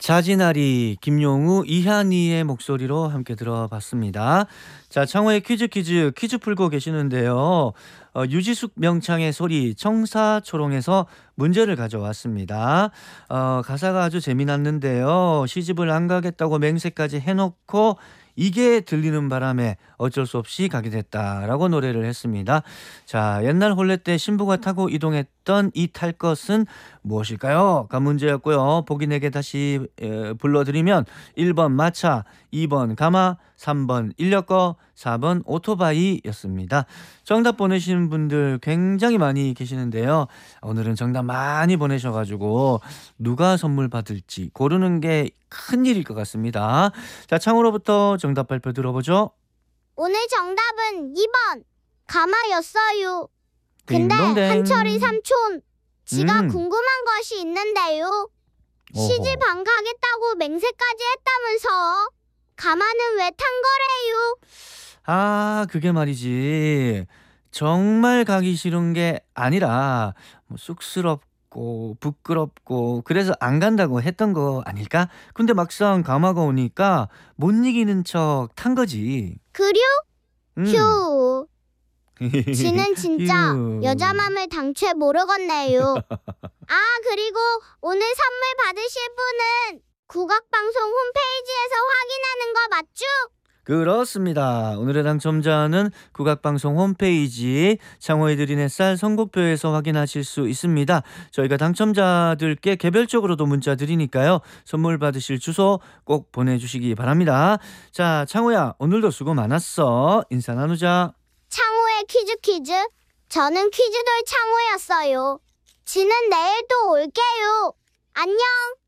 자진아리, 김용우, 이한이의 목소리로 함께 들어봤습니다. 자, 창호의 퀴즈 풀고 계시는데요. 유지숙 명창의 소리 청사초롱에서 문제를 가져왔습니다. 가사가 아주 재미났는데요. 시집을 안 가겠다고 맹세까지 해놓고 이게 들리는 바람에 어쩔 수 없이 가게 됐다라고 노래를 했습니다. 자, 옛날 혼례 때 신부가 타고 이동했던 이 탈 것은 무엇일까요? 가 문제였고요. 보기 4개 다시 불러드리면 1번 마차, 2번 가마, 3번 인력거, 4번 오토바이였습니다. 정답 보내신 분들 굉장히 많이 계시는데요. 오늘은 정답 많이 보내셔가지고 누가 선물 받을지 고르는 게 큰일일 것 같습니다. 자, 창으로부터 정답 발표 들어보죠. 오늘 정답은 2번 가마였어요. 근데 딩동댕. 한철이 삼촌, 지가 음. 궁금한 것이 있는데요. 어허. 시집 안 가겠다고 맹세까지 했다면서 가마는 왜 탄 거래요? 아, 그게 말이지. 정말 가기 싫은 게 아니라 뭐 쑥스럽고 부끄럽고 그래서 안 간다고 했던 거 아닐까? 근데 막상 가마가 오니까 못 이기는 척 탄 거지. 그려? 음. 휴. 지는 진짜 휴. 여자 맘을 당최 모르겠네요. 아, 그리고 오늘 선물 받으실 분은 국악방송 홈페이지에서 확인하는 거 맞죠? 그렇습니다. 오늘의 당첨자는 국악방송 홈페이지 창호의 드린 햇살 선곡표에서 확인하실 수 있습니다. 저희가 당첨자들께 개별적으로도 문자 드리니까요. 선물 받으실 주소 꼭 보내주시기 바랍니다. 자, 창호야, 오늘도 수고 많았어. 인사 나누자. 창호의 퀴즈. 저는 퀴즈돌 창호였어요. 지는 내일 또 올게요. 안녕.